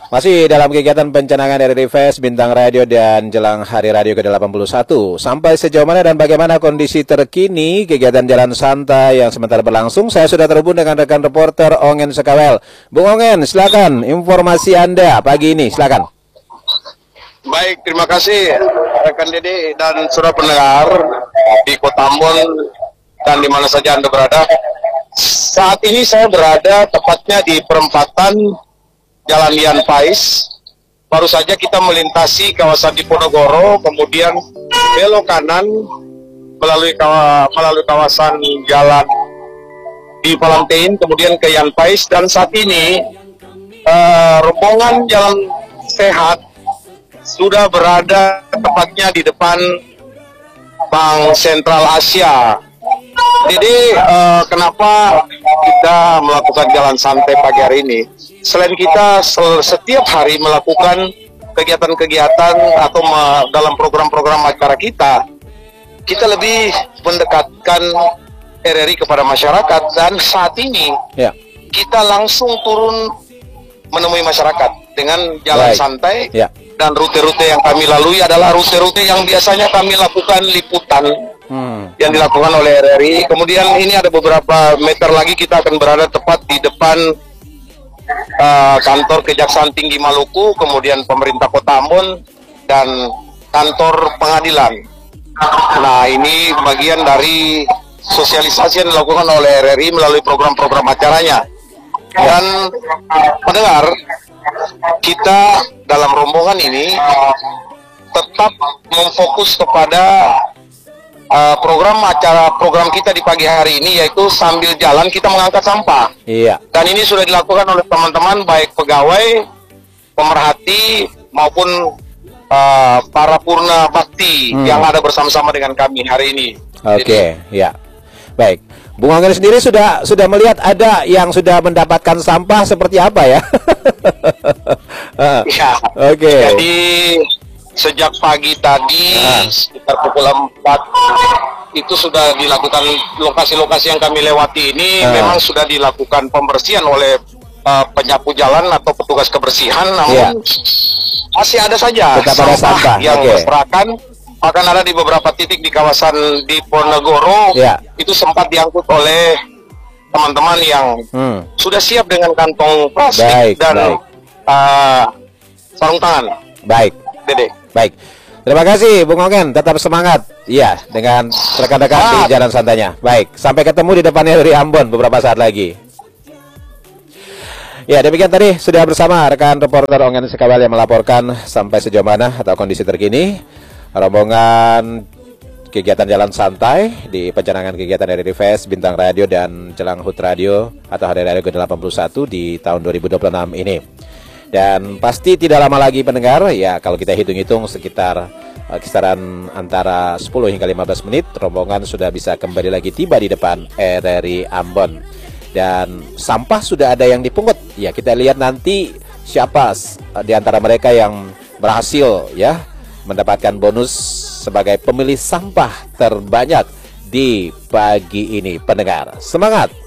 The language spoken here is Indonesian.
Masih dalam kegiatan pencanangan RRI Fest Bintang Radio dan jelang Hari Radio ke-81. Sampai sejauh mana dan bagaimana kondisi terkini kegiatan Jalan Santai yang sementara berlangsung? Saya sudah terhubung dengan rekan reporter Ongen Sekawel. Bung Ongen, silakan informasi Anda pagi ini, silakan. Baik, terima kasih rekan Dede dan saudara pendengar di Kota Ambon dan di mana saja Anda berada. Saat ini saya berada tepatnya di perempatan Jalan Yan Pais. Baru saja kita melintasi kawasan Diponegoro, kemudian belok kanan melalui kawasan jalan di Palantein, kemudian ke Yan Pais. Dan saat ini rombongan Jalan Sehat sudah berada tepatnya di depan Bank Sentral Asia. Jadi kenapa kita melakukan jalan santai pagi hari ini? Selain kita setiap hari melakukan kegiatan-kegiatan atau dalam program-program acara kita lebih mendekatkan RRI kepada masyarakat. Dan saat ini kita langsung turun menemui masyarakat dengan jalan santai. Dan rute-rute yang kami lalui adalah rute-rute yang biasanya kami lakukan liputan yang dilakukan oleh RRI. Kemudian ini ada beberapa meter lagi kita akan berada tepat di depan kantor Kejaksaan Tinggi Maluku, kemudian pemerintah Kota Ambon, dan kantor pengadilan. Nah, ini bagian dari sosialisasi yang dilakukan oleh RRI melalui program-program acaranya. Dan pendengar, kita dalam rombongan ini tetap memfokus kepada program kita di pagi hari ini, yaitu sambil jalan kita mengangkat sampah. Dan ini sudah dilakukan oleh teman-teman baik pegawai, pemerhati maupun para purna bakti yang ada bersama-sama dengan kami hari ini. Baik. Bung Ongen sendiri sudah melihat ada yang sudah mendapatkan sampah seperti apa ya? Jadi sejak pagi tadi sekitar pukul 4 itu sudah dilakukan lokasi-lokasi yang kami lewati ini memang sudah dilakukan pembersihan oleh penyapu jalan atau petugas kebersihan, namun masih ada saja sampah yang berserakan. Akan ada di beberapa titik di kawasan Diponegoro, itu sempat diangkut oleh teman-teman yang sudah siap dengan kantong plastik dan sarung tangan. Dede. Baik. Terima kasih Bung Ongen, tetap semangat. Iya, dengan rekan-rekan di jalan santainya. Baik, sampai ketemu di depannya dari Ambon beberapa saat lagi. Ya, demikian tadi sudah bersama rekan reporter Ongen Sekawel yang melaporkan sampai sejauh mana atau kondisi terkini rombongan kegiatan jalan santai di pencanangan kegiatan RRI Fest Bintang Radio dan jelang HUT Radio atau Hari Radio ke-81 di tahun 2026 ini. Dan pasti tidak lama lagi pendengar, ya kalau kita hitung-hitung sekitar kisaran antara 10 hingga 15 menit rombongan sudah bisa kembali lagi tiba di depan RRI Ambon. Dan sampah sudah ada yang dipungut. Ya, kita lihat nanti siapa di antara mereka yang berhasil mendapatkan bonus sebagai pemilih sampah terbanyak di pagi ini pendengar. Semangat!